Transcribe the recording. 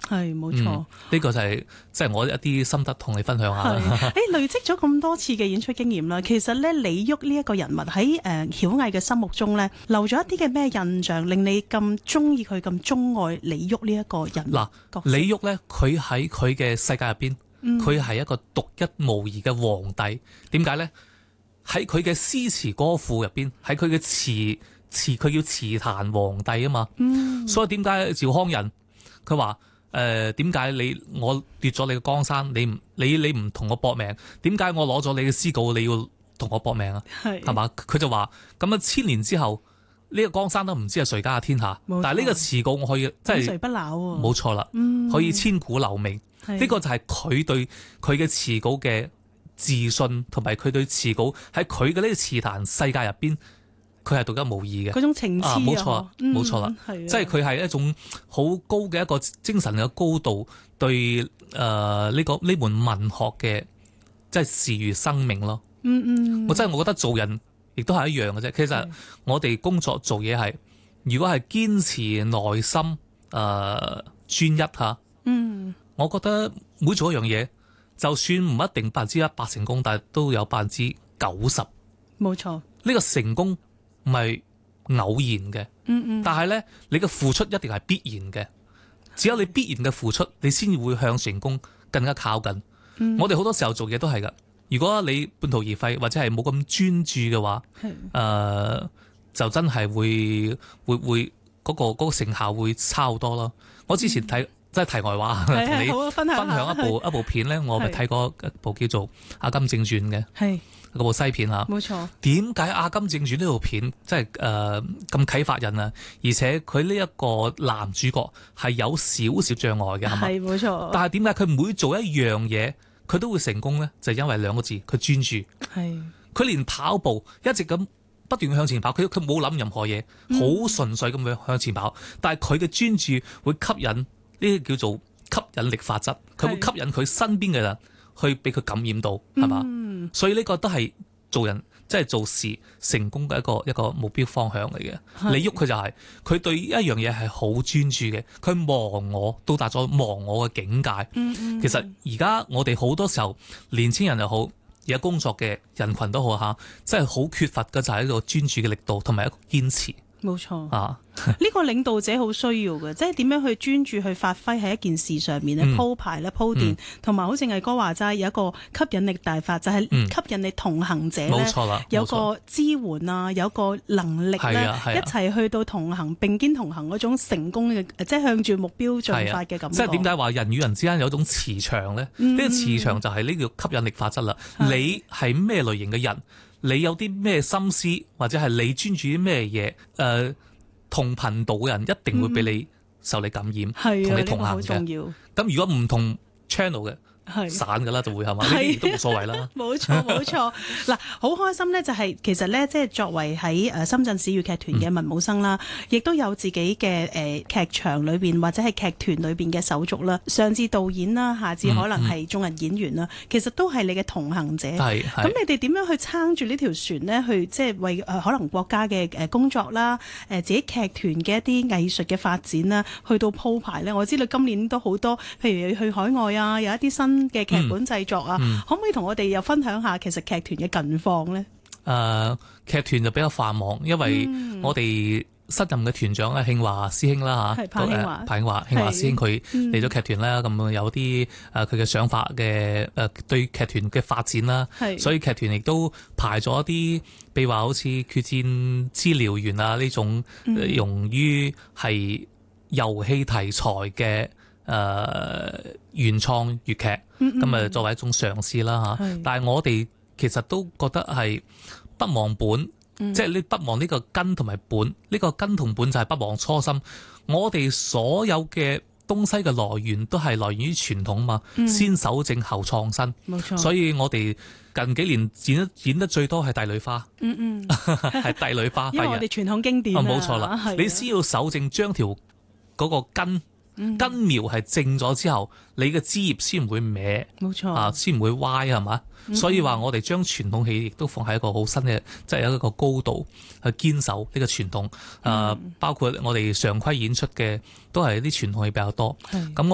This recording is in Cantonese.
係冇錯， 呢個就係即係我一啲心得同你分享下啦。 累積咗咁多次嘅演出經驗啦，其實咧李煜呢一個人物喺曉藝嘅心目中咧，留咗一啲嘅咩印象，令你咁中意佢，咁鍾愛李煜呢一個人物？ 嗱，李煜咧，佢喺佢嘅世界入邊，佢係一個獨一無二嘅皇帝。點解咧？喺佢嘅詩詞歌賦入邊，喺佢嘅詞，佢叫詞壇皇帝啊嘛。所以點解趙匡胤佢話點解我奪咗你嘅江山，你唔同我搏命？點解我攞咗你嘅詩稿，你要同我搏命啊？係嘛？佢就話咁啊，1000年之後呢個江山都唔知係誰家嘅天下，但係呢個詞稿我可以即係誰不朽喎？ 冇錯啦，可以千古留名。呢個就係佢對佢嘅詞稿嘅自信，同埋佢對詞稿喺佢嘅呢個詞壇世界入邊，佢係獨一無二嘅嗰種情痴啊！ 冇錯，冇錯啦，即係佢係一種好高嘅一個精神嘅高度，對呢門文學嘅即係視如生命咯。我覺得做人亦都係一樣嘅啫。其實我哋工作做嘢係，如果係堅持耐心專一嚇，我覺得每做一樣嘢，就算唔一定100%成功，但係都有90%。 冇錯， 呢個成功唔係偶然嘅，但係呢，你嘅付出一定係必然嘅。只有你必然嘅付出，你先會向成功更加靠近。我哋好多時候做嘢都係噶，如果你半途而廢或者係冇咁專注嘅話，就真係會嗰個成效會差好多咯。我之前睇。即係題外話，同你分享一部片咧，我咪睇過一部叫做《阿甘正傳》嘅，係嗰部西片嚇。冇錯。點解《阿甘正傳》呢部片即係咁啟發人啊？而且佢呢一個男主角係有少少障礙嘅，係咪？係冇錯。但係點解佢每做一樣嘢，佢都會成功咧？就係因為2個字，佢專注。係。佢連跑步一直咁不斷向前跑，佢冇諗任何嘢，好純粹咁樣向前跑。但係佢嘅專注會吸引。呢啲叫做吸引力法則，佢會吸引佢身邊嘅人去俾佢感染到，係嘛？所以呢個都係做人即係做事成功嘅一個目標方向嚟嘅。李煜佢就係佢對一樣嘢係好專注嘅，佢忘我到達咗忘我嘅境界。其實而家我哋好多時候年輕人又好，而家工作嘅人群都好嚇，真係好缺乏嘅就係一個專注嘅力度同埋一個堅持。冇錯啊！呢個領導者好需要嘅，即係點樣去專注去發揮喺一件事上面咧，鋪排咧鋪墊，同埋好似魏哥話齋有一個吸引力大法，就係吸引你同行者咧，有個支援啊，有個能力咧，一齊去到同行並肩同行嗰種成功嘅，即係向住目標進發嘅感覺。即係點解話人與人之間有一種磁場咧？呢個磁場就係呢個吸引力法則啦。你係咩類型嘅人？你有啲咩心思，或者係你專注啲咩嘢？同頻道嘅人一定會俾你受你感染，同你同行嘅。咁如果唔同 channel 嘅，散㗎啦，就會係嘛？呢啲都冇所謂啦。冇錯冇錯。嗱，好開心呢，就係其實呢，即係作為喺深圳市粵劇團嘅文武生啦，亦都有自己嘅劇場裏邊或者係劇團裏邊嘅手足啦，上至導演啦，下至可能係眾人演員啦，其實都係你嘅同行者。咁你哋點樣去撐住呢條船呢？去即係為可能國家嘅工作啦，自己劇團嘅一啲藝術嘅發展啦，去到鋪排呢？我知道今年都好多，譬如去海外啊，有一啲新嘅劇本製作啊，可唔可以同我哋又分享下其實劇團嘅近況呢？ 劇團就比較繁忙，因為我哋新任嘅團長咧，慶華師兄啦嚇，慶華師兄佢嚟咗劇團啦，咁有啲佢嘅想法嘅對劇團嘅發展啦，所以劇團亦都排咗一啲，譬如話好似決戰之燎原啊呢種，用於係遊戲題材嘅。原創粵劇咁作為一種嘗試啦嚇，但係我哋其實都覺得係不忘本，即係你不忘呢個根同埋本，呢個根同本就係不忘初心。我哋所有嘅東西嘅來源都係來源於傳統嘛，先守正後創新。冇錯，所以我哋近幾年演得最多係帝女花，係帝女花，因為我哋傳統經典冇錯啦。你先要守正，將條嗰個根苗係正咗之後，你嘅枝葉先唔會歪，冇錯啊，先唔會歪係嘛？所以話我哋將傳統戲亦都放喺一個好新嘅，即係有一個高度去堅守呢個傳統。包括我哋常規演出嘅都係啲傳統戲比較多。咁